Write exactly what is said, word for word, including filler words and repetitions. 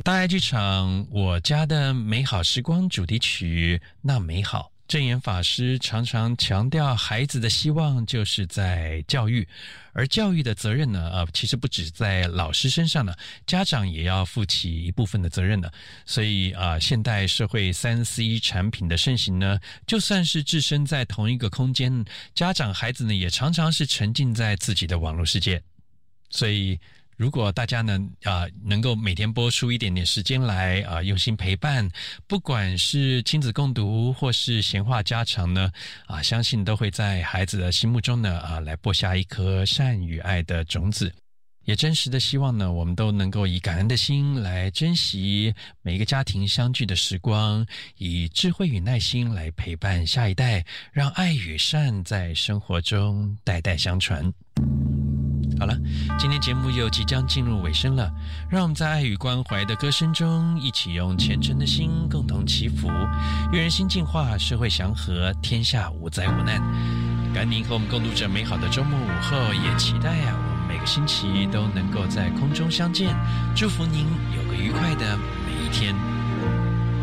大爱剧场《我家的美好时光》主题曲《那美好》，正言法师常常强调，孩子的希望就是在教育，而教育的责任呢，呃，其实不只在老师身上呢，家长也要负起一部分的责任呢。所以啊、呃，现代社会三 C 产品的盛行呢，就算是置身在同一个空间，家长孩子呢，也常常是沉浸在自己的网络世界。所以如果大家呢啊、呃、能够每天拨出一点点时间来啊、呃、用心陪伴，不管是亲子共读或是闲话家常呢啊、呃，相信都会在孩子的心目中呢啊、呃、来播下一颗善与爱的种子。也真实的希望呢，我们都能够以感恩的心来珍惜每一个家庭相聚的时光，以智慧与耐心来陪伴下一代，让爱与善在生活中代代相传。好了，今天节目又即将进入尾声了，让我们在爱与关怀的歌声中，一起用虔诚的心共同祈福，愿人心净化，社会祥和，天下无灾无难。感恩您和我们共度着美好的周末午后，也期待啊，我们每个星期都能够在空中相见。祝福您有个愉快的每一天。